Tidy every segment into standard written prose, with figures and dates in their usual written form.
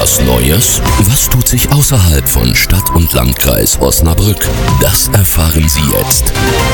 Was Neues? Was tut sich außerhalb von Stadt und Landkreis Osnabrück? Das erfahren Sie jetzt.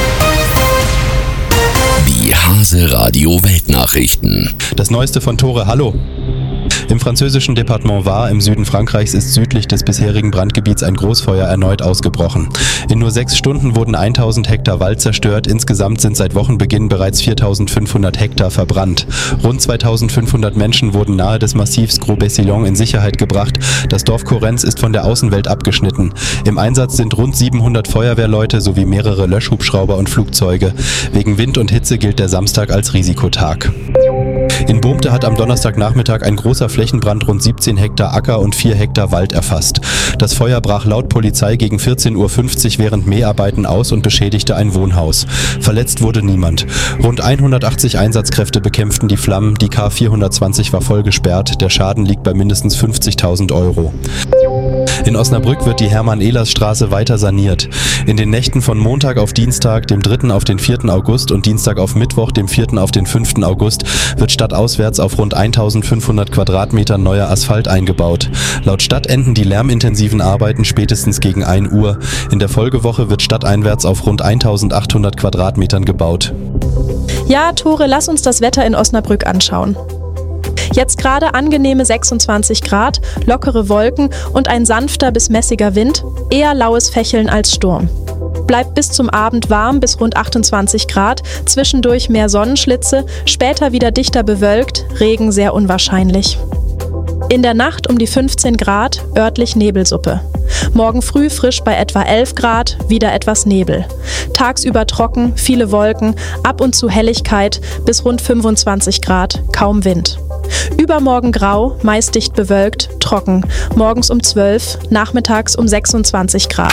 Die Hase Radio Weltnachrichten. Das Neueste von Tore Hallo. Im französischen Departement Var im Süden Frankreichs ist südlich des bisherigen Brandgebiets ein Großfeuer erneut ausgebrochen. In nur 6 Stunden wurden 1000 Hektar Wald zerstört. Insgesamt sind seit Wochenbeginn bereits 4500 Hektar verbrannt. Rund 2500 Menschen wurden nahe des Massivs Gros-Bessillon in Sicherheit gebracht. Das Dorf Korenz ist von der Außenwelt abgeschnitten. Im Einsatz sind rund 700 Feuerwehrleute sowie mehrere Löschhubschrauber und Flugzeuge. Wegen Wind und Hitze gilt der Samstag als Risikotag. In Boomte hat am Donnerstagnachmittag ein großer Flächenbrand rund 17 Hektar Acker und 4 Hektar Wald erfasst. Das Feuer brach laut Polizei gegen 14:50 Uhr während Mäharbeiten aus und beschädigte ein Wohnhaus. Verletzt wurde niemand. Rund 180 Einsatzkräfte bekämpften die Flammen. Die K420 war voll gesperrt. Der Schaden liegt bei mindestens 50.000 Euro. In Osnabrück wird die Hermann-Ehlers-Straße weiter saniert. In den Nächten von Montag auf Dienstag, dem 3. auf den 4. August und Dienstag auf Mittwoch, dem 4. auf den 5. August, wird stadtauswärts auf rund 1500 Quadratmetern neuer Asphalt eingebaut. Laut Stadt enden die lärmintensiven Arbeiten spätestens gegen 1 Uhr. In der Folgewoche wird stadteinwärts auf rund 1800 Quadratmetern gebaut. Ja, Tore, lass uns das Wetter in Osnabrück anschauen. Jetzt gerade angenehme 26 Grad, lockere Wolken und ein sanfter bis mäßiger Wind, eher laues Fächeln als Sturm. Bleibt bis zum Abend warm bis rund 28 Grad, zwischendurch mehr Sonnenschlitze, später wieder dichter bewölkt, Regen sehr unwahrscheinlich. In der Nacht um die 15 Grad, örtlich Nebelsuppe. Morgen früh frisch bei etwa 11 Grad, wieder etwas Nebel. Tagsüber trocken, viele Wolken, ab und zu Helligkeit bis rund 25 Grad, kaum Wind. Übermorgen grau, meist dicht bewölkt, trocken. Morgens um 12, nachmittags um 26 Grad.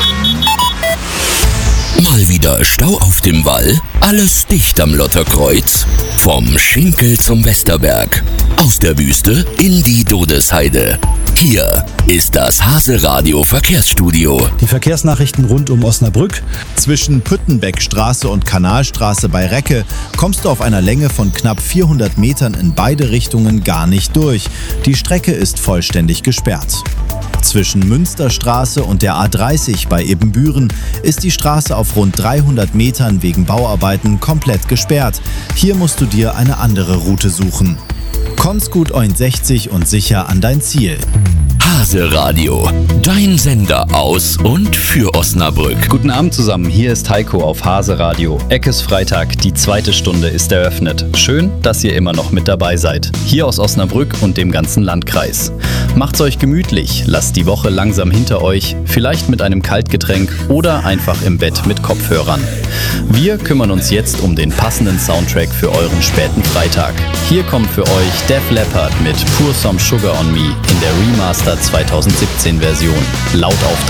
Mal wieder Stau auf dem Wall? Alles dicht am Lotterkreuz? Vom Schinkel zum Westerberg. Aus der Wüste in die Dodesheide. Hier ist das Hase Radio Verkehrsstudio. Die Verkehrsnachrichten rund um Osnabrück. Zwischen Püttenbeckstraße und Kanalstraße bei Recke kommst du auf einer Länge von knapp 400 Metern in beide Richtungen gar nicht durch. Die Strecke ist vollständig gesperrt. Zwischen Münsterstraße und der A30 bei Ebenbüren ist die Straße auf rund 300 Metern wegen Bauarbeiten komplett gesperrt. Hier musst du dir eine andere Route suchen. Komm's gut 61 und sicher an dein Ziel. Hase Radio, dein Sender aus und für Osnabrück. Guten Abend zusammen, hier ist Heiko auf Hase Radio. Eckes Freitag, die 2. Stunde ist eröffnet. Schön, dass ihr immer noch mit dabei seid. Hier aus Osnabrück und dem ganzen Landkreis. Macht's euch gemütlich, lasst die Woche langsam hinter euch, vielleicht mit einem Kaltgetränk oder einfach im Bett mit Kopfhörern. Wir kümmern uns jetzt um den passenden Soundtrack für euren späten Freitag. Hier kommt für euch Def Leppard mit Pour Some Sugar on Me in der Remaster 2017 Version. Laut auf